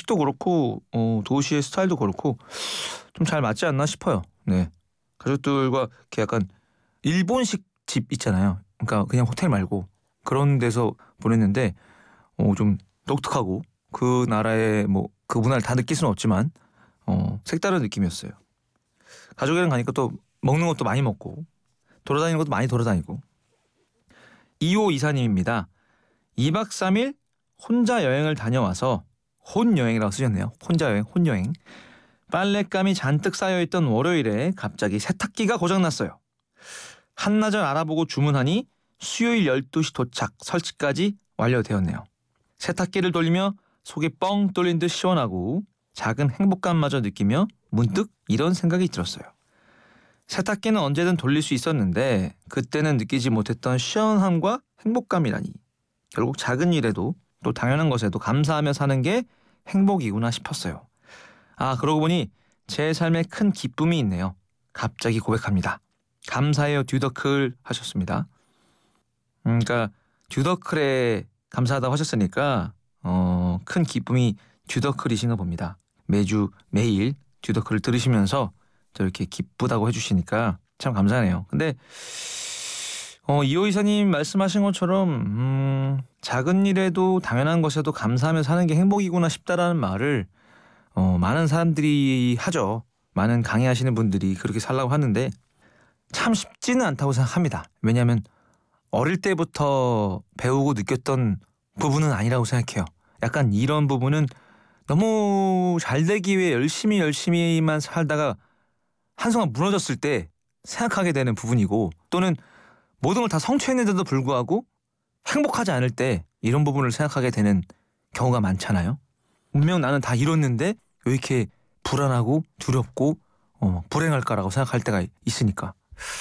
음식도 그렇고 도시의 스타일도 그렇고 좀 잘 맞지 않나 싶어요. 네. 가족들과 이렇게 약간 일본식 집 있잖아요. 그러니까 그냥 호텔 말고 그런 데서 보냈는데 좀 독특하고 그 나라의 뭐 그 문화를 다 느낄 수는 없지만 색다른 느낌이었어요. 가족이랑 가니까 또 먹는 것도 많이 먹고 돌아다니는 것도 많이 돌아다니고. 2호 이사님입니다. 2박 3일 혼자 여행을 다녀와서 혼여행이라고 쓰셨네요. 혼자 여행, 혼여행. 빨랫감이 잔뜩 쌓여있던 월요일에 갑자기 세탁기가 고장났어요. 한나절 알아보고 주문하니 수요일 12시 도착, 설치까지 완료되었네요. 세탁기를 돌리며 속이 뻥 뚫린 듯 시원하고 작은 행복감마저 느끼며 문득 이런 생각이 들었어요. 세탁기는 언제든 돌릴 수 있었는데 그때는 느끼지 못했던 시원함과 행복감이라니. 결국 작은 일에도 또 당연한 것에도 감사하며 사는 게 행복이구나 싶었어요. 아, 그러고 보니 제 삶에 큰 기쁨이 있네요. 갑자기 고백합니다. 감사해요 듀더클 하셨습니다. 그러니까 듀더클에 감사하다고 하셨으니까 큰 기쁨이 듀더클이신가 봅니다. 매일 듀더클을 들으시면서 또 이렇게 기쁘다고 해주시니까 참 감사하네요. 근데 이호 이사님 말씀하신 것처럼 작은 일에도 당연한 것에도 감사하며 사는 게 행복이구나 싶다라는 말을 많은 사람들이 하죠. 많은 강의하시는 분들이 그렇게 살라고 하는데 참 쉽지는 않다고 생각합니다. 왜냐하면 어릴 때부터 배우고 느꼈던 부분은 아니라고 생각해요. 약간 이런 부분은 너무 잘 되기 위해 열심히만 살다가 한순간 무너졌을 때 생각하게 되는 부분이고, 또는 모든 걸 다 성취했는데도 불구하고 행복하지 않을 때 이런 부분을 생각하게 되는 경우가 많잖아요. 분명 나는 다 이뤘는데 왜 이렇게 불안하고 두렵고 불행할까라고 생각할 때가 있으니까.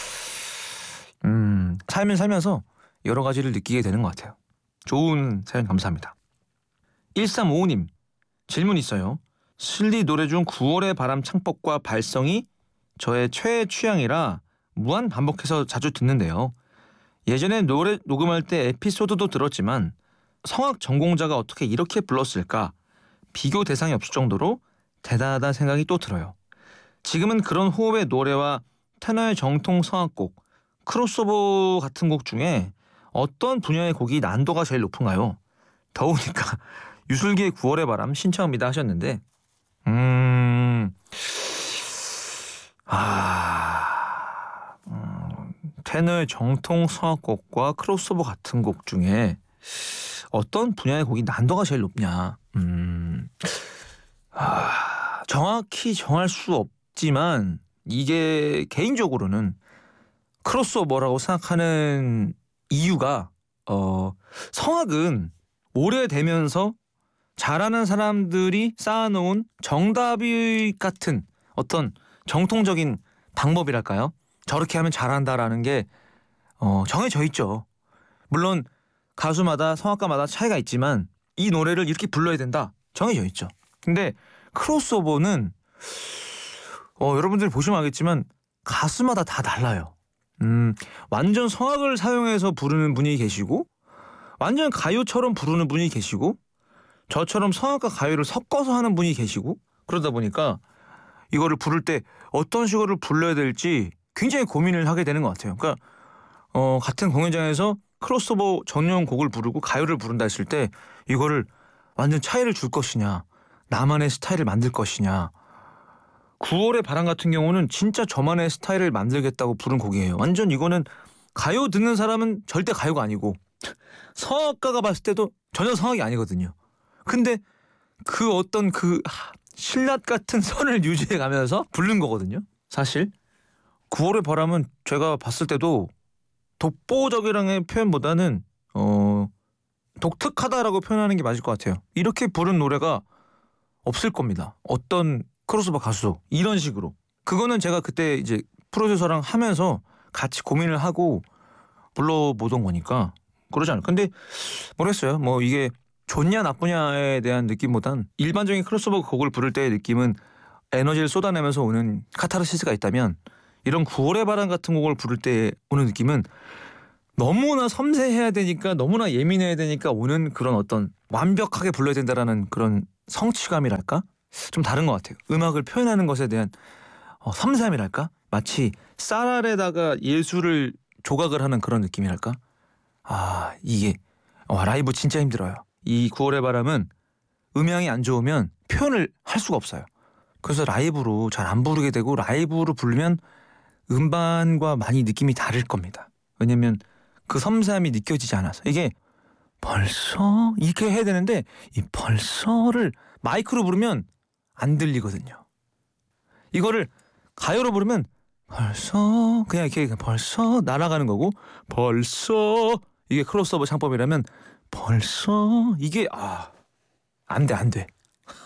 살면서 여러 가지를 느끼게 되는 것 같아요. 좋은 사연 감사합니다. 1355님 질문 있어요. 슬리 노래 중 9월의 바람 창법과 발성이 저의 최애 취향이라 무한 반복해서 자주 듣는데요. 예전에 노래 녹음할 때 에피소드도 들었지만 성악 전공자가 어떻게 이렇게 불렀을까 비교 대상이 없을 정도로 대단하다는 생각이 또 들어요. 지금은 그런 호흡의 노래와 테너의 정통 성악곡, 크로스오버 같은 곡 중에 어떤 분야의 곡이 난도가 제일 높은가요? 더우니까 유슬기의 9월의 바람 신청합니다 하셨는데 테너의 정통 성악곡과 크로스오버 같은 곡 중에 어떤 분야의 곡이 난도가 제일 높냐? 정확히 정할 수 없지만 이게 개인적으로는 크로스오버라고 생각하는 이유가 성악은 오래되면서 잘하는 사람들이 쌓아놓은 정답이 같은 어떤 정통적인 방법이랄까요? 저렇게 하면 잘한다라는 게 정해져 있죠. 물론 가수마다 성악가마다 차이가 있지만 이 노래를 이렇게 불러야 된다 정해져 있죠. 근데 크로스오버는 여러분들이 보시면 알겠지만 가수마다 다 달라요. 완전 성악을 사용해서 부르는 분이 계시고 완전 가요처럼 부르는 분이 계시고 저처럼 성악과 가요를 섞어서 하는 분이 계시고 그러다 보니까 이거를 부를 때 어떤 식으로 불러야 될지 굉장히 고민을 하게 되는 것 같아요. 그러니까 같은 공연장에서 크로스오버 전용 곡을 부르고 가요를 부른다 했을 때 이거를 완전 차이를 줄 것이냐 나만의 스타일을 만들 것이냐. 9월의 바람 같은 경우는 진짜 저만의 스타일을 만들겠다고 부른 곡이에요. 완전 이거는 가요 듣는 사람은 절대 가요가 아니고 성악가가 봤을 때도 전혀 성악이 아니거든요. 근데 그 어떤 신라 같은 선을 유지해 가면서 부른 거거든요. 사실 9월의 바람은 제가 봤을 때도 독보적이라는 표현보다는 독특하다라고 표현하는 게 맞을 것 같아요. 이렇게 부른 노래가 없을 겁니다. 어떤 크로스오버 가수도 이런 식으로. 그거는 제가 그때 이제 프로듀서랑 하면서 같이 고민을 하고 불러보던 거니까 그러지 않을까. 근데 모르겠어요. 뭐 이게 좋냐 나쁘냐에 대한 느낌보단 일반적인 크로스오버 곡을 부를 때의 느낌은 에너지를 쏟아내면서 오는 카타르시스가 있다면 이런 9월의 바람 같은 곡을 부를 때 오는 느낌은 너무나 섬세해야 되니까 너무나 예민해야 되니까 오는 그런 어떤 완벽하게 불러야 된다라는 그런 성취감이랄까? 좀 다른 것 같아요. 음악을 표현하는 것에 대한 섬세함이랄까? 마치 쌀 아래다가 예술을 조각을 하는 그런 느낌이랄까? 아, 이게 라이브 진짜 힘들어요. 이 9월의 바람은 음향이 안 좋으면 표현을 할 수가 없어요. 그래서 라이브로 잘 안 부르게 되고, 라이브로 부르면 음반과 많이 느낌이 다를 겁니다. 왜냐면 그 섬세함이 느껴지지 않아서. 이게 벌써 이렇게 해야 되는데 이 벌써를 마이크로 부르면 안 들리거든요. 이거를 가요로 부르면 벌써 그냥 이렇게 벌써 날아가는 거고, 벌써 이게 크로스오버 창법이라면 벌써 이게 안 돼, 안 돼.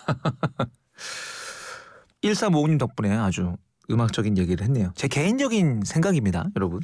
1355님 덕분에 아주 음악적인 얘기를 했네요. 제 개인적인 생각입니다, 여러분.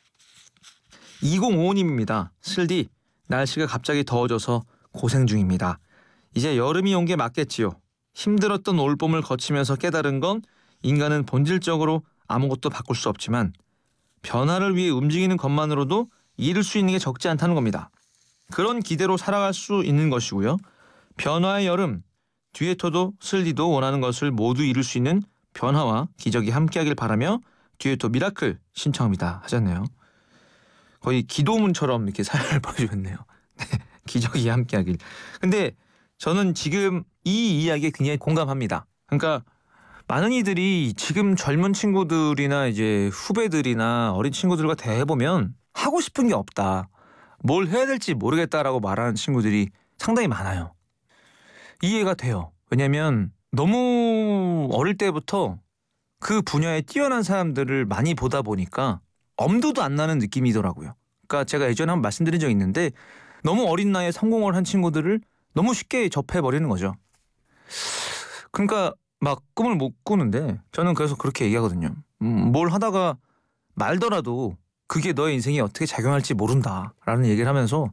2055님입니다. 슬디, 날씨가 갑자기 더워져서 고생 중입니다. 이제 여름이 온 게 맞겠지요. 힘들었던 올봄을 거치면서 깨달은 건 인간은 본질적으로 아무것도 바꿀 수 없지만 변화를 위해 움직이는 것만으로도 이룰 수 있는 게 적지 않다는 겁니다. 그런 기대로 살아갈 수 있는 것이고요. 변화의 여름, 듀에토도 슬디도 원하는 것을 모두 이룰 수 있는 변화와 기적이 함께하길 바라며 듀에토 미라클 신청합니다 하셨네요. 거의 기도문처럼 이렇게 사연을 보여주셨네요. 기적이 함께하길. 근데 저는 지금 이 이야기에 굉장히 공감합니다. 그러니까 많은 이들이 지금 젊은 친구들이나 이제 후배들이나 어린 친구들과 대해보면 하고 싶은 게 없다, 뭘 해야 될지 모르겠다라고 말하는 친구들이 상당히 많아요. 이해가 돼요. 왜냐면 너무 어릴 때부터 그 분야에 뛰어난 사람들을 많이 보다 보니까 엄두도 안 나는 느낌이더라고요. 그러니까 제가 예전에 한번 말씀드린 적이 있는데, 너무 어린 나이에 성공을 한 친구들을 너무 쉽게 접해버리는 거죠. 그러니까 막 꿈을 못 꾸는데, 저는 그래서 그렇게 얘기하거든요. 뭘 하다가 말더라도 그게 너의 인생에 어떻게 작용할지 모른다라는 얘기를 하면서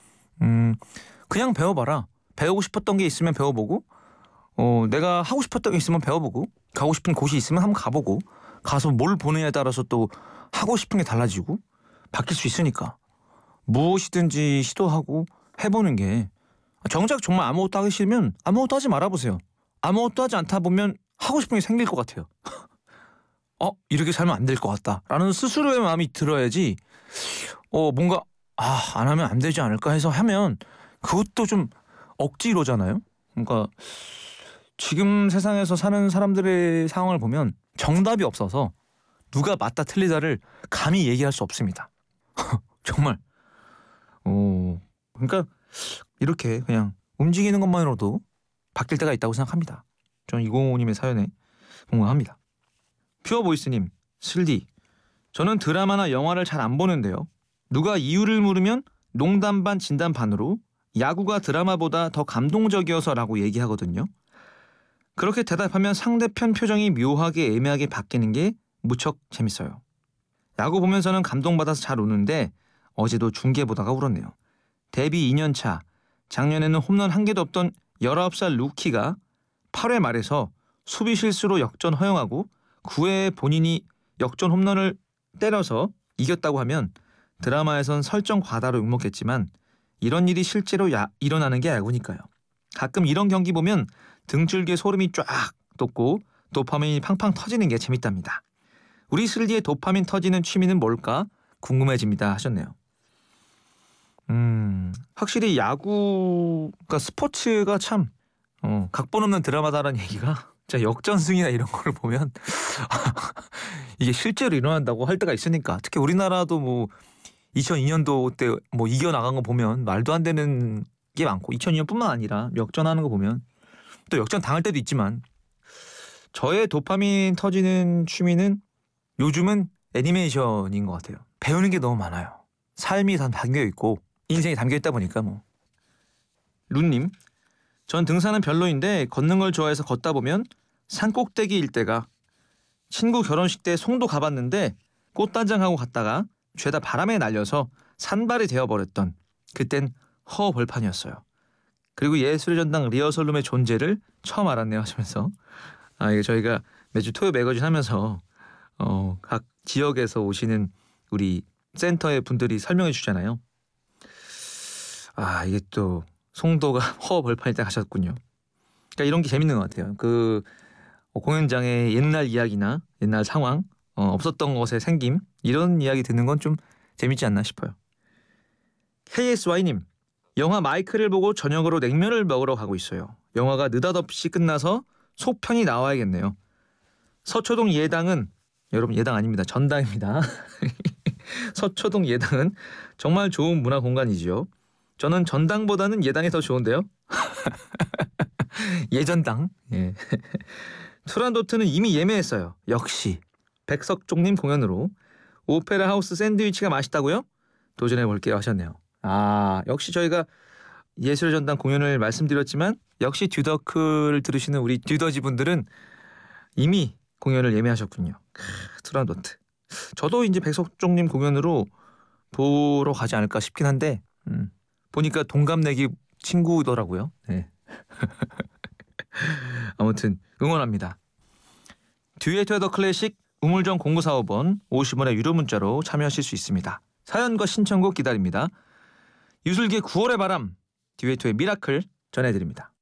그냥 배워봐라. 배우고 싶었던 게 있으면 배워보고, 내가 하고 싶었던 게 있으면 배워보고, 가고 싶은 곳이 있으면 한번 가보고, 가서 뭘 보느냐에 따라서 또 하고 싶은 게 달라지고 바뀔 수 있으니까 무엇이든지 시도하고 해보는 게, 정작 정말 아무것도 하기 싫으면 아무것도 하지 말아보세요. 아무것도 하지 않다 보면 하고 싶은 게 생길 것 같아요. 이렇게 살면 안 될 것 같다 라는 스스로의 마음이 들어야지, 뭔가 안 하면 안 되지 않을까 해서 하면 그것도 좀 억지로잖아요. 그러니까 지금 세상에서 사는 사람들의 상황을 보면 정답이 없어서 누가 맞다 틀리다를 감히 얘기할 수 없습니다. 정말. 그러니까 이렇게 그냥 움직이는 것만으로도 바뀔 때가 있다고 생각합니다. 저는 205님의 사연에 공감합니다. 퓨어보이스님, 슬디, 저는 드라마나 영화를 잘 안 보는데요. 누가 이유를 물으면 농담 반 진담 반으로 야구가 드라마보다 더 감동적이어서라고 얘기하거든요. 그렇게 대답하면 상대편 표정이 묘하게 애매하게 바뀌는 게 무척 재밌어요. 야구 보면서는 감동받아서 잘 우는데 어제도 중계 보다가 울었네요. 데뷔 2년차, 작년에는 홈런 한 개도 없던 19살 루키가 8회 말에서 수비 실수로 역전 허용하고 9회에 본인이 역전 홈런을 때려서 이겼다고 하면 드라마에선 설정 과다로 욕먹겠지만 이런 일이 실제로 일어나는 게 야구니까요. 가끔 이런 경기 보면 등줄기에 소름이 쫙 돋고 도파민이 팡팡 터지는 게 재밌답니다. 우리 슬기의 도파민 터지는 취미는 뭘까 궁금해집니다 하셨네요. 확실히 야구가 스포츠가 참 각본 없는 드라마다라는 얘기가 진짜 역전승이나 이런 걸 보면 이게 실제로 일어난다고 할 때가 있으니까, 특히 우리나라도 뭐 2002년도 때 뭐 이겨나간 거 보면 말도 안 되는 게 많고, 2002년뿐만 아니라 역전하는 거 보면 또 역전 당할 때도 있지만, 저의 도파민 터지는 취미는 요즘은 애니메이션인 것 같아요. 배우는 게 너무 많아요. 삶이 다 담겨있고 인생이 담겨있다 보니까 뭐. 룬님, 전 등산은 별로인데 걷는 걸 좋아해서 걷다 보면 산꼭대기 일대가, 친구 결혼식 때 송도 가봤는데 꽃단장하고 갔다가 죄다 바람에 날려서 산발이 되어버렸던, 그땐 허벌판이었어요. 그리고 예술의 전당 리허설룸의 존재를 처음 알았네요 하시면서, 이게 저희가 매주 토요 매거진 하면서 각 지역에서 오시는 우리 센터의 분들이 설명해 주잖아요. 이게 또 송도가 허벌판일 때 가셨군요. 그러니까 이런 게 재밌는 것 같아요. 그 공연장의 옛날 이야기나 옛날 상황, 없었던 것의 생김 이런 이야기 듣는 건 좀 재밌지 않나 싶어요. KSY님, 영화 마이크를 보고 저녁으로 냉면을 먹으러 가고 있어요. 영화가 느닷없이 끝나서 속편이 나와야겠네요. 서초동 예당은 여러분 예당 아닙니다. 전당입니다. 서초동 예당은 정말 좋은 문화 공간이지요. 저는 전당보다는 예당이 더 좋은데요. 예전당. 예. 투란도트는 이미 예매했어요. 역시 백석종님 공연으로 오페라 하우스 샌드위치가 맛있다고요? 도전해 볼게요 하셨네요. 역시 저희가 예술의 전당 공연을 말씀드렸지만 역시 듀더크를 들으시는 우리 듀더지 분들은 이미 공연을 예매하셨군요. 투란도트. 저도 이제 백석종님 공연으로 보러 가지 않을까 싶긴 한데 보니까 동갑내기 친구더라고요. 네. 아무튼 응원합니다. 듀엣 더 클래식 우물정 0945번 50원의 유료 문자로 참여하실 수 있습니다. 사연과 신청곡 기다립니다. 유슬기의 9월의 바람, 듀엣의 미라클 전해드립니다.